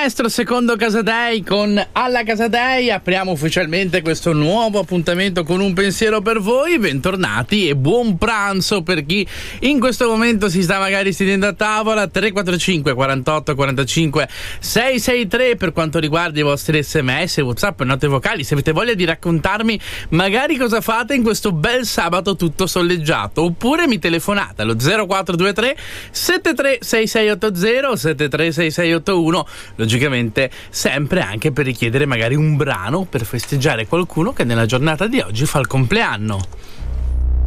maestro, secondo Casadei con Alla Casadei apriamo ufficialmente questo nuovo appuntamento con un pensiero per voi. Bentornati e buon pranzo per chi in questo momento si sta magari sedendo a tavola. 345 48 45 663 per quanto riguarda i vostri sms, whatsapp e note vocali. Se avete voglia di raccontarmi magari cosa fate in questo bel sabato tutto soleggiato, oppure mi telefonate allo 0423 736680 736681, logicamente sempre anche per richiedere magari un brano per festeggiare qualcuno che nella giornata di oggi fa il compleanno.